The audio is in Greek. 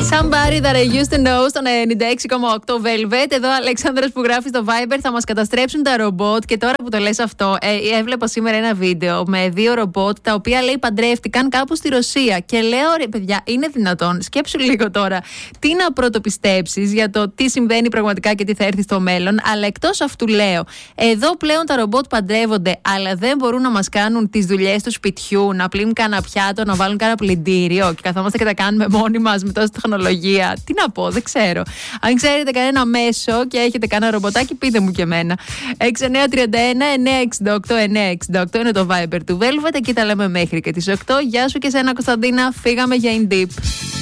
Somebody that I used to know στον 96,8 Velvet. Εδώ ο Αλέξανδρος που γράφει στο Viber: θα μας καταστρέψουν τα ρομπότ. Και τώρα που το λες αυτό, έβλεπα σήμερα ένα βίντεο με 2 ρομπότ τα οποία λέει παντρεύτηκαν κάπου στη Ρωσία. Και λέω, ρε παιδιά, είναι δυνατόν? Σκέψου λίγο τώρα τι να πρωτοπιστέψεις για το τι συμβαίνει πραγματικά και τι θα έρθει στο μέλλον. Αλλά εκτός αυτού, λέω, εδώ πλέον τα ρομπότ παντρεύονται, αλλά δεν μπορούν να μας κάνουν τις δουλειές του σπιτιού, να πλύνουν κανένα πιάτο, να βάλουν κανένα πλυντήριο και καθόμαστε και τα κάνουμε μόνοι μας με τόση τεχνολογία. Τι να πω, δεν ξέρω. Αν ξέρετε κανένα μέσο και έχετε κανένα ρομποτάκι, πείτε μου και εμένα. 6931-968-968 είναι το Viber του Velvet. Εκεί τα λέμε μέχρι και τις 8. Γεια σου και σένα, Κωνσταντίνα. Φύγαμε για In Deep.